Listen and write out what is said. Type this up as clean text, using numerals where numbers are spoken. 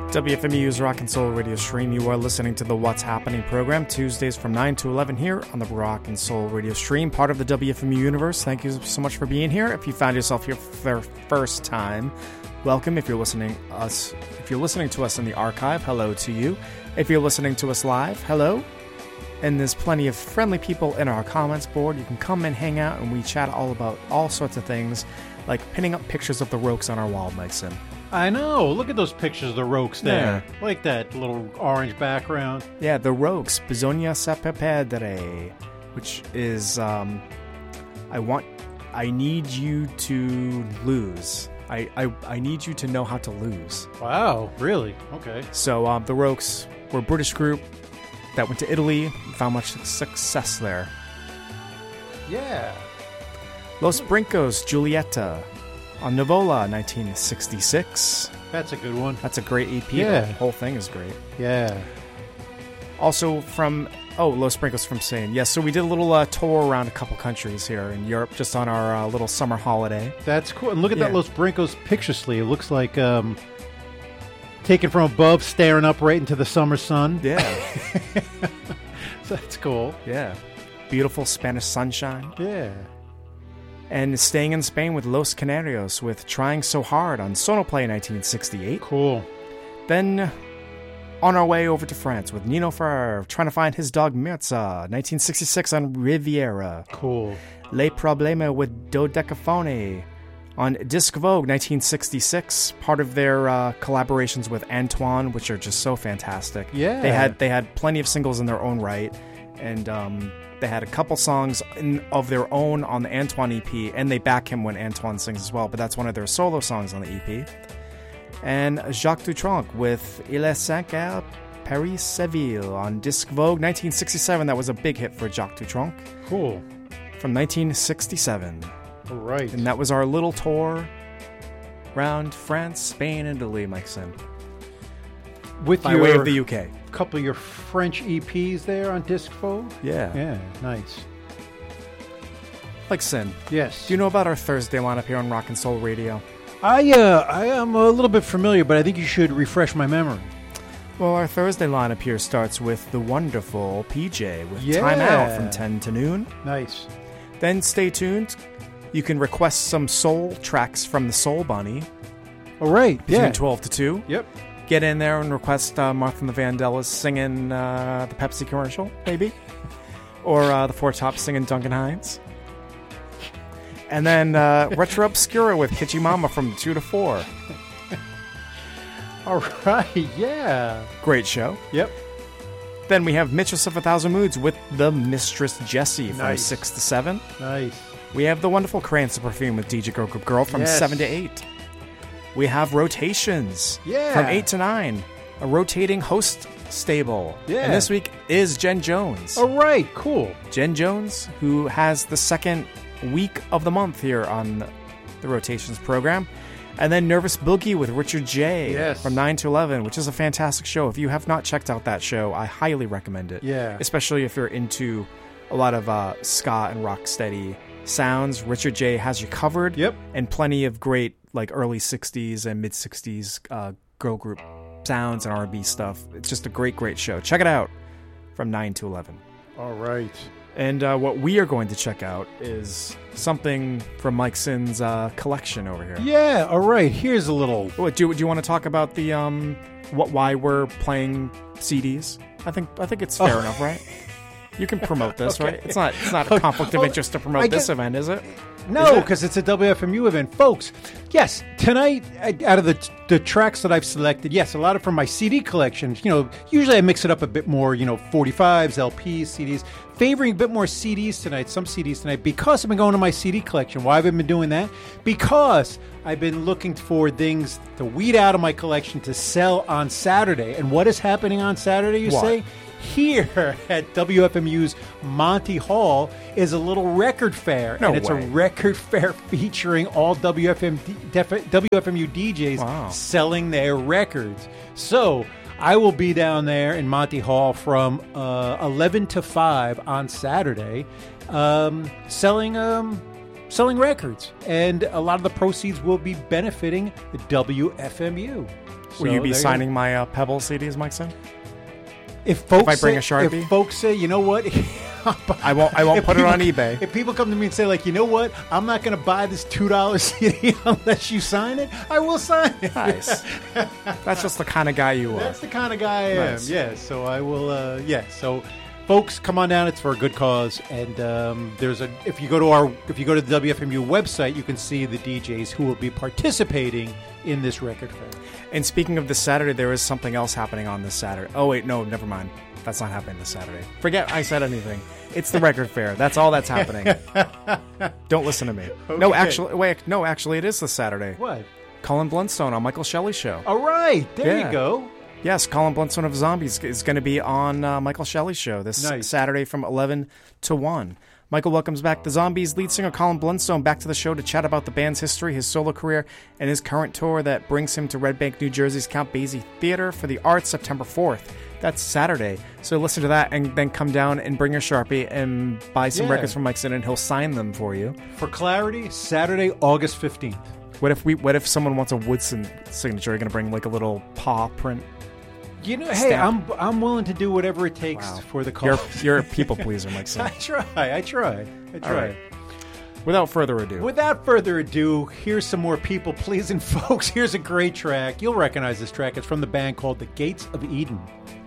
WFMU's Rock and Soul Radio Stream. You are listening to the What's Happening program, Tuesdays from 9 to 11 here on the Rock and Soul Radio Stream, part of the WFMU universe. Thank you so much for being here. If you found yourself here for the first time, welcome. If you're listening to us in the archive, hello to you. If you're listening to us live, hello. And there's plenty of friendly people in our comments board. You can come and hang out, and we chat all about all sorts of things, like pinning up pictures of the Rokes on our wall, Mike Sim. I know. Look at those pictures of the Rokes there. Yeah. Like that little orange background. Yeah, the Rokes, Bisogna sapere, which is, I need you to lose. I need you to know how to lose. Wow, really? Okay. So the Rokes were a British group that went to Italy, found much success there. Yeah. Los Brincos, Giulietta, on Nivola, 1966. That's a good one. That's a great EP. Yeah. The whole thing is great. Yeah. Also from, Los Brincos from Spain. Yes, so we did a little tour around a couple countries here in Europe just on our little summer holiday. That's cool. And look at that Los Brincos picture sleeve. It looks like taken from above, staring up right into the summer sun. Yeah. So that's cool. Yeah. Beautiful Spanish sunshine. Yeah. And staying in Spain with Los Canarios with Trying So Hard on Sonoplay 1968. Cool. Then on our way over to France with Nino Ferrer trying to find his dog Mirza, 1966 on Riviera. Cool. Les Problèmes with Dodecaphone on Disc Vogue 1966, part of their collaborations with Antoine, which are just so fantastic. Yeah. They had plenty of singles in their own right, and they had a couple songs of their own on the Antoine EP, and they back him when Antoine sings as well, but that's one of their solo songs on the EP. And Jacques Dutronc with Il est 5 heures, Paris, Seville on Disc Vogue 1967. That was a big hit for Jacques Dutronc. Cool. From 1967. All right. And that was our little tour around France, Spain, and Italy, Mike Sim. By way of the UK. A couple of your French EPs there on Disc Vogue? Yeah. Yeah, nice. Mike Sim. Yes. Do you know about our Thursday lineup here on Rock and Soul Radio? I am a little bit familiar, but I think you should refresh my memory. Well, our Thursday lineup here starts with the wonderful PJ with Time Out from 10 to noon. Nice. Then stay tuned. You can request some soul tracks from the Soul Bunny. All right. Between 12 to 2. Yep. Get in there and request Martha and the Vandellas singing the Pepsi commercial, maybe. Or the Four Tops singing Duncan Hines. And then Retro Obscura with Kitschy Mama from 2 to 4. All right, yeah. Great show. Yep. Then we have Mistress of a Thousand Moods with the Mistress Jessie from 6 to 7. Nice. We have the wonderful Crayons of Perfume with DJ Girl Group Girl from 7 to 8. We have Rotations from 8 to 9. A rotating host stable. Yeah. And this week is Jen Jones. All right, cool. Jen Jones, who has the second week of the month here on the Rotations program. And then Nervous Boogie with Richard J. From 9 to 11, which is a fantastic show. If you have not checked out that show, I highly recommend it. Yeah. Especially if you're into a lot of ska and rock steady sounds. Richard J. has you covered. Yep. And plenty of great like early 60s and mid 60s girl group sounds and R&B stuff. It's just a great, great show. Check it out from 9 to 11. All right. And what we are going to check out is something from Mike Sin's collection over here. Yeah, all right. Here's a little... Do you want to talk about the why we're playing CDs? I think it's fair enough, right? You can promote this, right? It's not a conflict of interest to promote this event, is it? No, because it's a WFMU event. Folks, yes, tonight, out of the tracks that I've selected, yes, a lot of from my CD collection. You know, usually I mix it up a bit more, 45s, LPs, CDs. Favoring a bit more CDs tonight, some CDs tonight, because I've been going to my CD collection. Why have I been doing that? Because I've been looking for things to weed out of my collection to sell on Saturday. And what is happening on Saturday, you say? Here at WFMU's Monty Hall is a little record fair. It's a record fair featuring all WFMU DJs selling their records. So I will be down there in Monty Hall from 11 to 5 on Saturday selling records. And a lot of the proceeds will be benefiting the WFMU. So Will you be there signing my Pebble CDs, Mike Sin? If folks I bring say, a Sharpie? if folks say, you know what, I won't put it on eBay. If people come to me and say, like, you know what, I'm not going to buy this $2 CD unless you sign it, I will sign it. Nice. That's just the kind of guy you are. That's the kind of guy I am. Nice. Yeah. So I will. So, folks, come on down. It's for a good cause. And if you go to the WFMU website, you can see the DJs who will be participating in this record fair. And speaking of this Saturday, there is something else happening on this Saturday. Oh, wait, no, never mind. That's not happening this Saturday. Forget I said anything. It's the record fair. That's all that's happening. Don't listen to me. Okay. No, actually, it is this Saturday. What? Colin Blunstone on Michael Shelley's show. All right. There you go. Yes, Colin Blunstone of Zombies is going to be on Michael Shelley's show this Saturday from 11 to 1. Michael welcomes back the Zombies lead singer Colin Blunstone back to the show to chat about the band's history, his solo career, and his current tour that brings him to Red Bank, New Jersey's Count Basie Theater for the Arts September 4th. That's Saturday. So listen to that and then come down and bring your Sharpie and buy some records from Mike Sin and he'll sign them for you. For clarity, Saturday, August 15th. What if someone wants a Woodson signature? You're going to bring like a little paw print? You know, hey, I'm willing to do whatever it takes for the cause. You're a people pleaser, Mike Sin. I try. All right. Without further ado, here's some more people pleasing folks. Here's a great track. You'll recognize this track. It's from the band called The Gates of Eden.